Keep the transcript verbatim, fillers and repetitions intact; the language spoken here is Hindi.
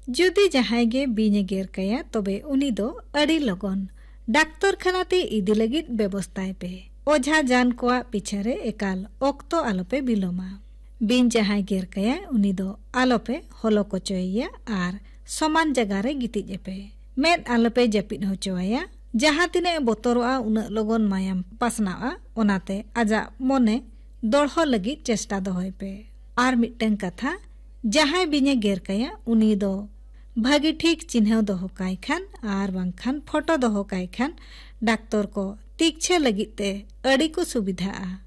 जुदी जहां गे बीने गेर कया तबे उनी दो अड़ी लगन डाक्तर खानाते इदी लगित व्यवस्थाय पे ओझा जान कोआ पिछारे एकाल ओक्तो आलोपे बिलोमा बीन जहां गेर कया उनी दो आलोपे हलो कोचोया आर समान जगह रे गितिज पे मेद आलोपे जपिद होचोया जहां तिने बोतरोआ उन लगन मायाम पासनाआ ओनाते आजा मोने दोड़हो लगी चेष्टा दोहय पे आर मिटन कथा जहां बीने गेर कया उनी दो भागी ठीक चिन्ह दोहो काई खान आर बांखान फोटो दोहो काई खान डाक्तर को तीक्षे लगिते अड़ी को सुविधा